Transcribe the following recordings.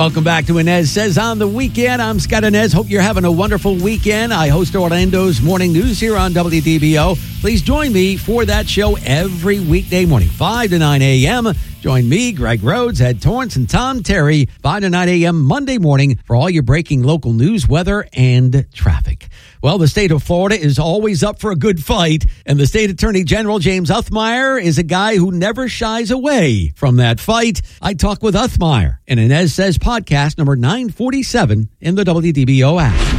Welcome back to Inez Says on the Weekend. I'm Scott Inez. Hope you're having a wonderful weekend. I host Orlando's Morning News here on WDBO. Please join me for that show every weekday morning, 5 to 9 a.m. Join me, Greg Rhodes, Ed Torrance, and Tom Terry, 5 to 9 a.m. Monday morning for all your breaking local news, weather, and traffic. Well, the state of Florida is always up for a good fight, and the state attorney general, James Uthmeier, is a guy who never shies away from that fight. I talk with Uthmeier in Inez Says podcast number 947 in the WDBO app.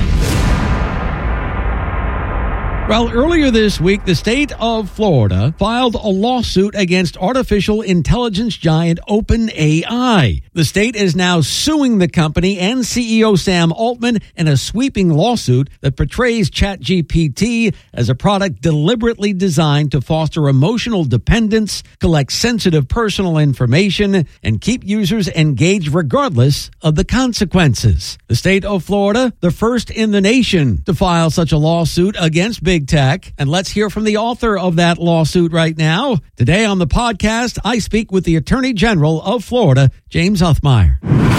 Well, earlier this week, the state of Florida filed a lawsuit against artificial intelligence giant OpenAI. The state is now suing the company and CEO Sam Altman in a sweeping lawsuit that portrays ChatGPT as a product deliberately designed to foster emotional dependence, collect sensitive personal information, and keep users engaged regardless of the consequences. The state of Florida, the first in the nation to file such a lawsuit against big tech. And let's hear from the author of that lawsuit right now. Today on the podcast, I speak with the Attorney General of Florida, James Uthmeier.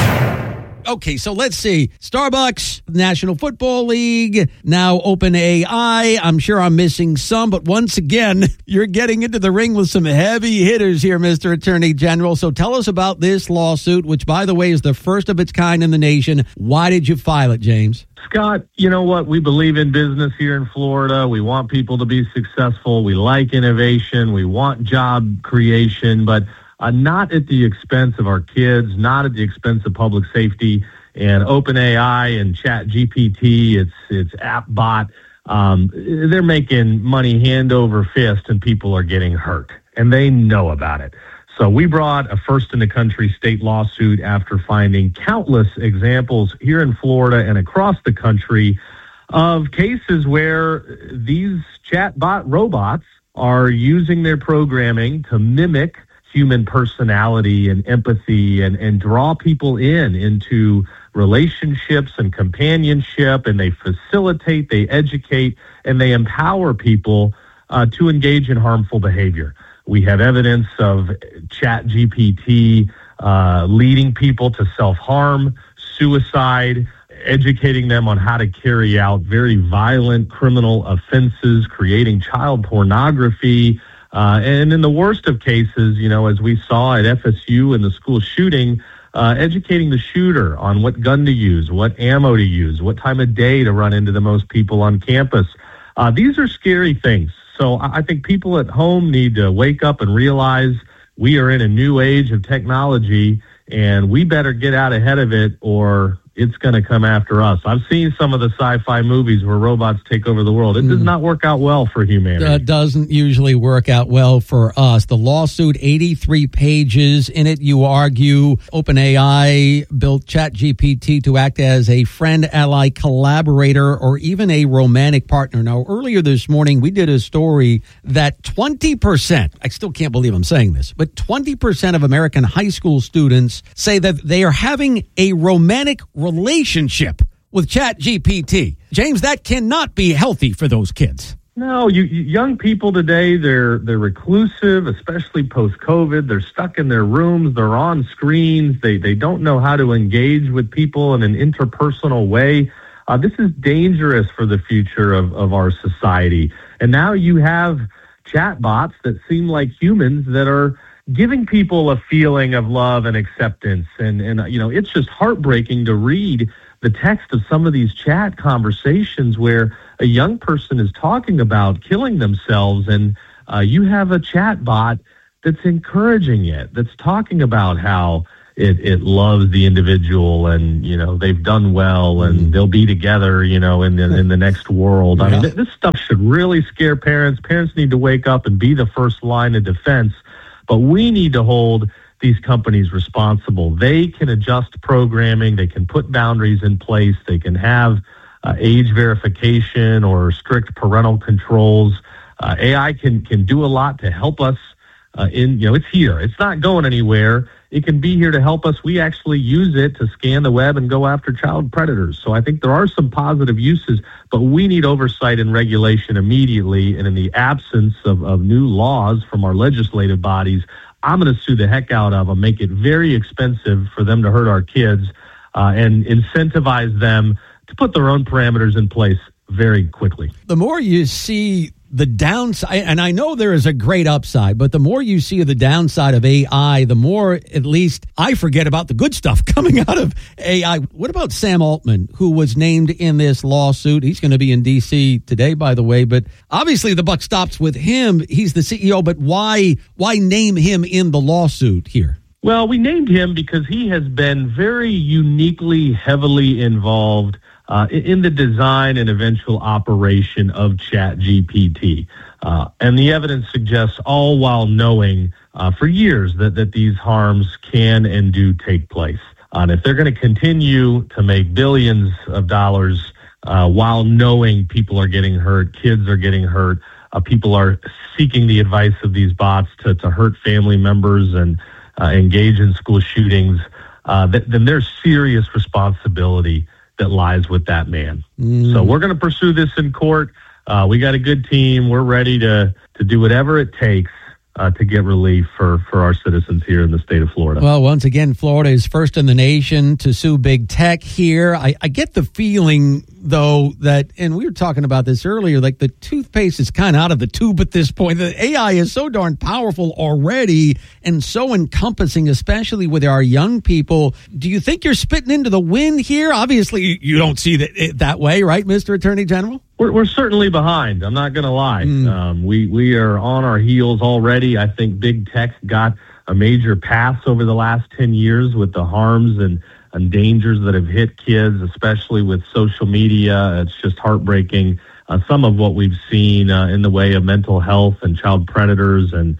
Okay, so let's see. Starbucks, National Football League, now OpenAI. I'm sure I'm missing some, but once again, you're getting into the ring with some heavy hitters here, Mr. Attorney General. So tell us about this lawsuit, which, by the way, is the first of its kind in the nation. Why did you file it, James? Scott, you know what? We believe in business here in Florida. We want people to be successful. We like innovation. We want job creation, but not at the expense of our kids, not at the expense of public safety. And OpenAI and ChatGPT, its app bot, they're making money hand over fist, and people are getting hurt, and they know about it. So we brought a first-in-the-country state lawsuit after finding countless examples here in Florida and across the country of cases where these chatbot robots are using their programming to mimic human personality and empathy and draw people into relationships and companionship, and they facilitate, they educate, and they empower people to engage in harmful behavior. We have evidence of ChatGPT leading people to self-harm, suicide, educating them on how to carry out very violent criminal offenses, creating child pornography, and in the worst of cases, you know, as we saw at FSU in the school shooting, educating the shooter on what gun to use, what ammo to use, what time of day to run into the most people on campus. These are scary things. So I think people at home need to wake up and realize we are in a new age of technology, and we better get out ahead of it, or it's going to come after us. I've seen some of the sci-fi movies where robots take over the world. It does not work out well for humanity. It doesn't usually work out well for us. The lawsuit, 83 pages. In it, you argue OpenAI built ChatGPT to act as a friend, ally, collaborator, or even a romantic partner. Now, earlier this morning, we did a story that 20%, I still can't believe I'm saying this, but 20% of American high school students say that they are having a romantic relationship with ChatGPT. James, that cannot be healthy for those kids. No, young people today, they're reclusive, especially post-COVID. They're stuck in their rooms. They're on screens. They don't know how to engage with people in an interpersonal way. This is dangerous for the future of our society. And now you have chatbots that seem like humans that are giving people a feeling of love and acceptance. And you know, it's just heartbreaking to read the text of some of these chat conversations where a young person is talking about killing themselves, and you have a chat bot that's encouraging it, that's talking about how it loves the individual, and, you know, they've done well, and they'll be together, you know, in the next world. I mean, this stuff should really scare parents. Parents need to wake up and be the first line of defense. But we need to hold these companies responsible. They can adjust programming. They can put boundaries in place. They can have age verification or strict parental controls. AI can do a lot to help us. It's here. It's not going anywhere. It can be here to help us. We actually use it to scan the web and go after child predators. So I think there are some positive uses, but we need oversight and regulation immediately. And in the absence of new laws from our legislative bodies, I'm going to sue the heck out of them, make it very expensive for them to hurt our kids. and incentivize them to put their own parameters in place very quickly. The more you see the downside, and I know there is a great upside, but the more you see the downside of AI, the more at least I forget about the good stuff coming out of AI. What about Sam Altman, who was named in this lawsuit? He's going to be in D.C. today, by the way, but obviously the buck stops with him. He's the CEO, but why name him in the lawsuit here? Well, we named him because he has been very uniquely, heavily involved in the design and eventual operation of ChatGPT. And the evidence suggests all while knowing for years that these harms can and do take place. And if they're going to continue to make billions of dollars while knowing people are getting hurt, kids are getting hurt, people are seeking the advice of these bots to hurt family members and engage in school shootings, then there's serious responsibility that lies with that man. So we're going to pursue this in court. We got a good team. We're ready to do whatever it takes to get relief for our citizens here in the state of Florida. Well, once again, Florida is first in the nation to sue big tech here. I get the feeling, though, that, and we were talking about this earlier, like the toothpaste is kind of out of the tube at this point. The AI is so darn powerful already and so encompassing, especially with our young people. Do you think you're spitting into the wind here? Obviously, you don't see it that way, right, Mr. Attorney General? We're certainly behind. I'm not going to lie. We are on our heels already. I think big tech got a major pass over the last 10 years with the harms and dangers that have hit kids, especially with social media. It's just heartbreaking. Some of what we've seen in the way of mental health and child predators and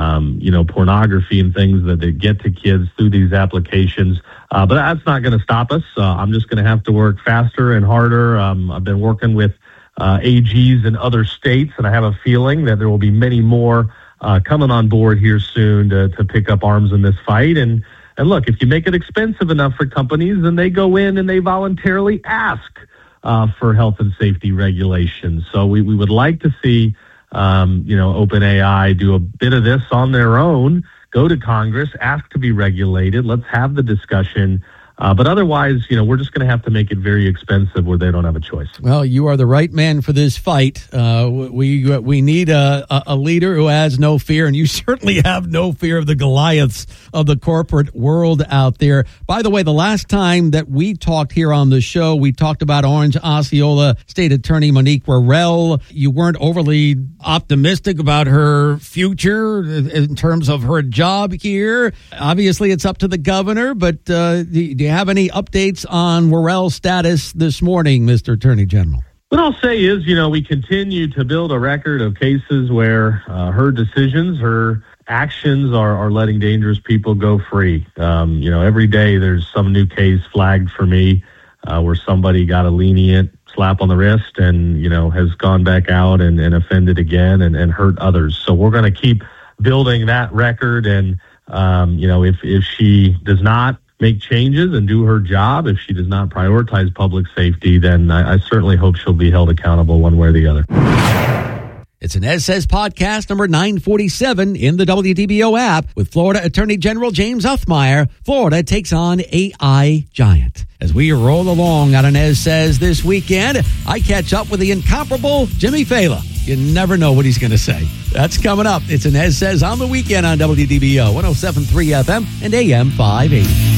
pornography and things that get to kids through these applications. But that's not going to stop us. I'm just going to have to work faster and harder. I've been working with AGs in other states, and I have a feeling that there will be many more coming on board here soon to pick up arms in this fight. And look, if you make it expensive enough for companies, then they go in and they voluntarily ask for health and safety regulations. So we would like to see, OpenAI do a bit of this on their own, go to Congress, ask to be regulated. Let's have the discussion. But otherwise, we're just going to have to make it very expensive where they don't have a choice. Well, you are the right man for this fight. We need a leader who has no fear, and you certainly have no fear of the Goliaths of the corporate world out there. By the way, the last time that we talked here on the show, we talked about Orange Osceola State Attorney Monique Worrell. You weren't overly optimistic about her future in terms of her job here. Obviously, it's up to the governor, but do you have any updates on Worrell's status this morning, Mr. Attorney General? What I'll say is, we continue to build a record of cases where her decisions, her actions are letting dangerous people go free. Every day there's some new case flagged for me where somebody got a lenient slap on the wrist and, has gone back out and offended again and hurt others. So we're going to keep building that record. And, if she does not make changes and do her job, if she does not prioritize public safety, then I certainly hope she'll be held accountable one way or the other. It's an Ed Says podcast number 947 in the WDBO app with Florida Attorney General James Uthmeier. Florida takes on AI giant. As we roll along on an Ed Says this weekend, I catch up with the incomparable Jimmy Fela. You never know what he's going to say. That's coming up. It's an Ed Says on the weekend on WDBO 107.3 FM and AM 580.